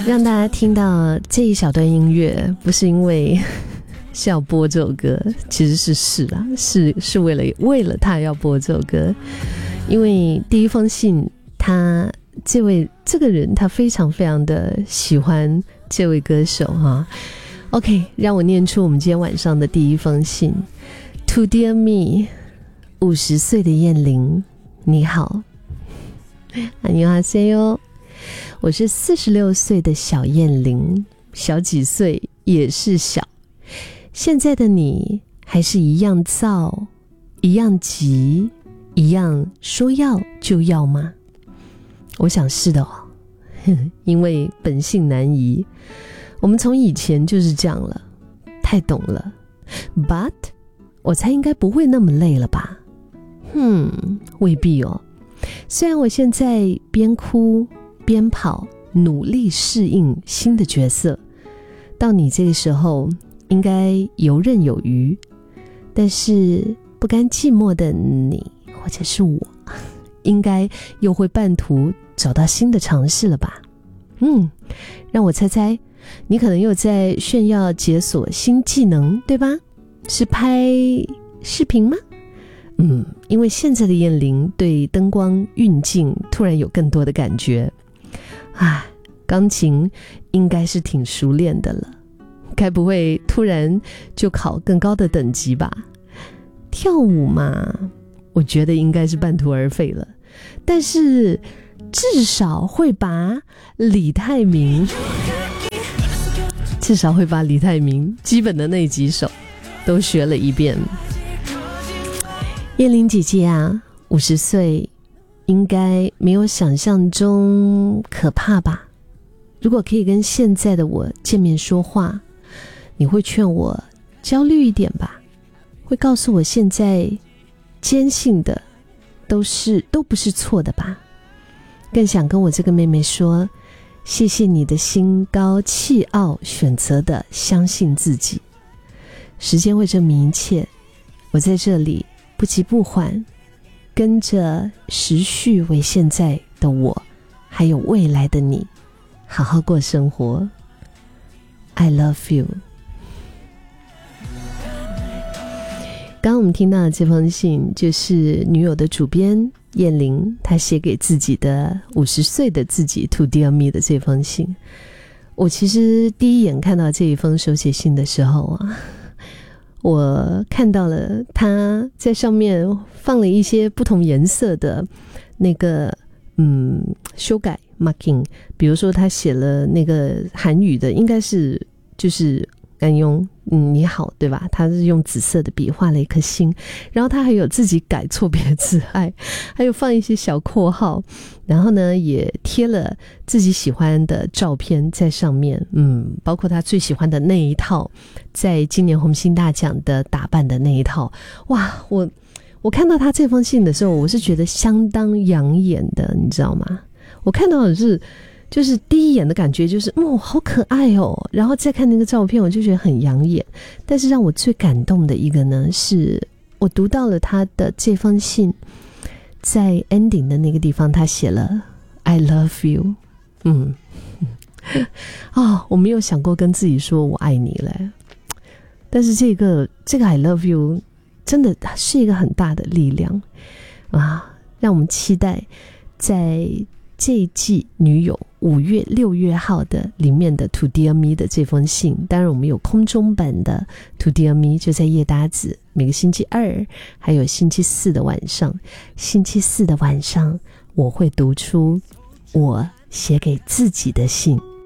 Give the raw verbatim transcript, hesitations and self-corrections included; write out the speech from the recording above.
让大家听到这一小段音乐，不是因为是要播这首歌，其实是是啊，是是为了为了他要播这首歌，因为第一封信，他这位这个人他非常非常的喜欢这位歌手哈。OK， 让我念出我们今天晚上的第一封信。To dear me， 五十岁的燕玲，你好，안녕하세요，我是四十六岁的小燕玲，小几岁也是小。现在的你还是一样躁，一样急，一样说要就要吗？我想是的哦，因为本性难移，我们从以前就是这样了，太懂了。But 我猜应该不会那么累了吧？嗯，未必哦。虽然我现在边哭边跑，努力适应新的角色，到你这个时候应该游刃有余，但是不甘寂寞的你或者是我，应该又会半途找到新的尝试了吧？嗯，让我猜猜，你可能又在炫耀解锁新技能，对吧？是拍视频吗？嗯，因为现在的燕玲对灯光运镜突然有更多的感觉。啊，钢琴应该是挺熟练的了，该不会突然就考更高的等级吧？跳舞嘛，我觉得应该是半途而废了，但是至少会把李泰明至少会把李泰明基本的那几首都学了一遍。燕玲姐姐啊，五十岁应该没有想象中可怕吧？如果可以跟现在的我见面说话，你会劝我焦虑一点吧？会告诉我现在坚信的都是都不是错的吧？更想跟我这个妹妹说，谢谢你的心高气傲，选择的相信自己。时间会证明一切，我在这里不急不缓，跟着时序为现在的我，还有未来的你，好好过生活。 I love you。 刚刚我们听到的这封信，就是女友的主编燕玲她写给自己的五十岁的自己 To dear me 的这封信。我其实第一眼看到这一封手写信的时候啊，我看到了他在上面放了一些不同颜色的那个嗯修改 marking， 比如说他写了那个韩语的，应该是就是安庸嗯你好，对吧？他是用紫色的笔画了一颗心，然后他还有自己改错别字爱，还有放一些小括号，然后呢也贴了自己喜欢的照片在上面，嗯，包括他最喜欢的那一套在今年红星大奖的打扮的那一套。哇，我我看到他这封信的时候，我是觉得相当养眼的，你知道吗？我看到的是就是第一眼的感觉就是哦好可爱哦，然后再看那个照片我就觉得很养眼。但是让我最感动的一个呢，是我读到了他的这封信，在 ending 的那个地方他写了 I love you。 嗯哦，我没有想过跟自己说我爱你嘞，但是这个这个 I love you 真的是一个很大的力量啊，让我们期待在这一季女友五月六月号的里面的 To dear me 的这封信。当然我们有空中版的 To dear me， 就在夜搭子每个星期二还有星期四的晚上。星期四的晚上我会读出我写给自己的信。